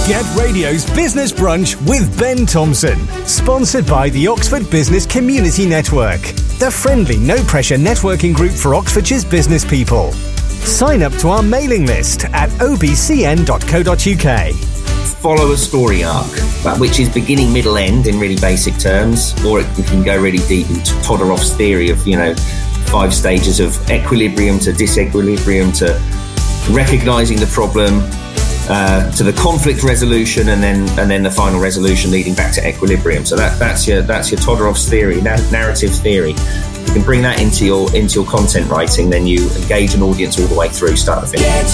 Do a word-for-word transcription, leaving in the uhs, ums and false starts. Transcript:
Get Radio's Business Brunch with Ben Thompson. Sponsored by the Oxford Business Community Network, the friendly, no-pressure networking group for Oxfordshire's business people. Sign up to our mailing list at o b c n dot co dot u k. Follow a story arc, which is beginning, middle, end in really basic terms, or you can go really deep into Todorow's theory of, you know, five stages of equilibrium to disequilibrium to recognizing the problem, uh, to the conflict resolution, and then and then the final resolution leading back to equilibrium. So that that's your that's your Todorow's theory, narrative theory. You can bring that into your into your content writing, then you engage an audience all the way through, start to finish.